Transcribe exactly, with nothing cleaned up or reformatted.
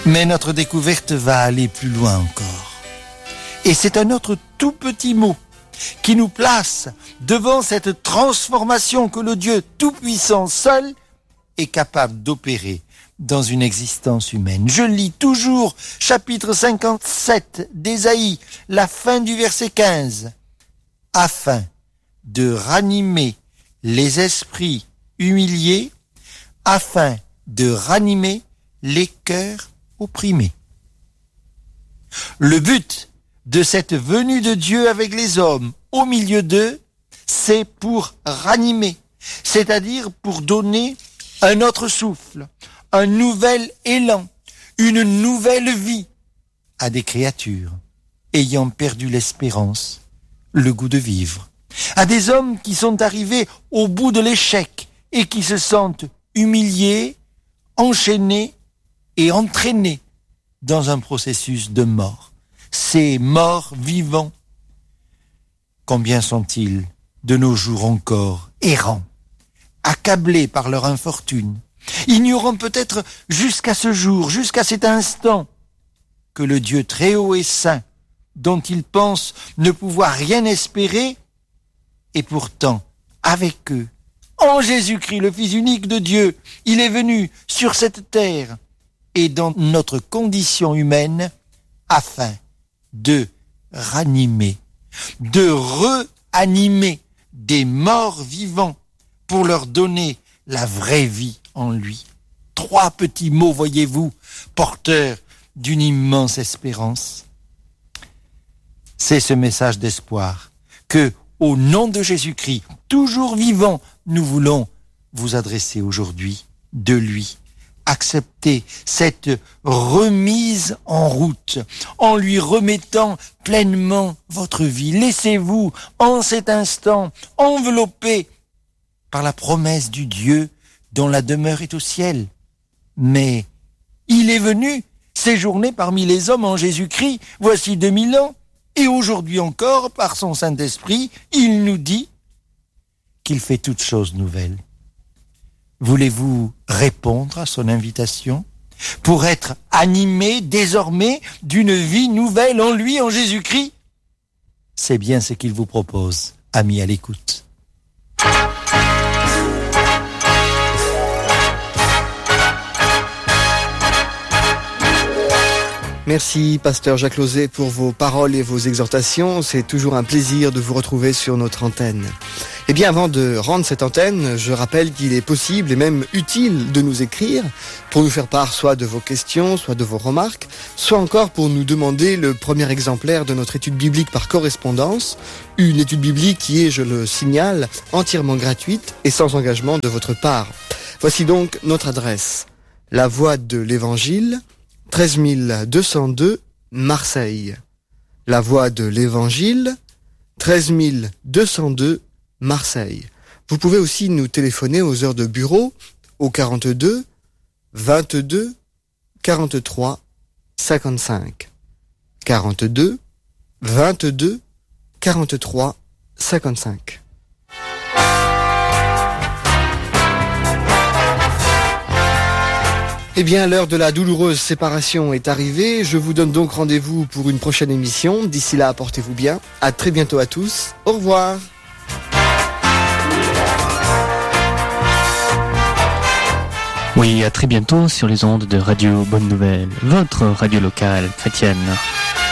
Mais notre découverte va aller plus loin encore. Et c'est un autre tout petit mot qui nous place devant cette transformation que le Dieu Tout-Puissant seul est capable d'opérer dans une existence humaine. Je lis toujours chapitre cinquante-sept d'Ésaïe, la fin du verset quinze. Afin de ranimer les esprits humiliés, afin de ranimer les cœurs opprimés. Le but de cette venue de Dieu avec les hommes au milieu d'eux, c'est pour ranimer, c'est-à-dire pour donner un autre souffle, un nouvel élan, une nouvelle vie à des créatures ayant perdu l'espérance, le goût de vivre, à des hommes qui sont arrivés au bout de l'échec et qui se sentent humiliés, enchaînés et entraînés dans un processus de mort. Ces morts vivants, combien sont-ils de nos jours encore errants, accablés par leur infortune, ignorant peut-être jusqu'à ce jour, jusqu'à cet instant, que le Dieu très haut et saint, dont ils pensent ne pouvoir rien espérer, est pourtant avec eux. En Jésus-Christ, le Fils unique de Dieu, il est venu sur cette terre et dans notre condition humaine afin de ranimer, de reanimer des morts vivants pour leur donner la vraie vie en lui. Trois petits mots, voyez-vous, porteurs d'une immense espérance. C'est ce message d'espoir que, au nom de Jésus-Christ, toujours vivant, nous voulons vous adresser aujourd'hui de lui. Acceptez cette remise en route en lui remettant pleinement votre vie. Laissez-vous, en cet instant, envelopper par la promesse du Dieu dont la demeure est au ciel. Mais il est venu séjourner parmi les hommes en Jésus-Christ, voici deux mille ans, et aujourd'hui encore, par son Saint-Esprit, il nous dit qu'il fait toutes choses nouvelles. Voulez-vous répondre à son invitation pour être animé désormais d'une vie nouvelle en lui, en Jésus-Christ? C'est bien ce qu'il vous propose, amis à l'écoute. Merci, pasteur Jacques Lauzet, pour vos paroles et vos exhortations. C'est toujours un plaisir de vous retrouver sur notre antenne. Eh bien, avant de rendre cette antenne, je rappelle qu'il est possible et même utile de nous écrire pour nous faire part soit de vos questions, soit de vos remarques, soit encore pour nous demander le premier exemplaire de notre étude biblique par correspondance, une étude biblique qui est, je le signale, entièrement gratuite et sans engagement de votre part. Voici donc notre adresse. La Voix de l'Évangile, treize mille deux cent deux, Marseille. La Voix de l'Évangile, treize mille deux cent deux, Marseille. Vous pouvez aussi nous téléphoner aux heures de bureau au quarante-deux, vingt-deux, quarante-trois, cinquante-cinq. quarante-deux, vingt-deux, quarante-trois, cinquante-cinq. Eh bien, l'heure de la douloureuse séparation est arrivée. Je vous donne donc rendez-vous pour une prochaine émission. D'ici là, portez-vous bien. À très bientôt à tous. Au revoir. Oui, à très bientôt sur les ondes de Radio Bonne Nouvelle, votre radio locale chrétienne.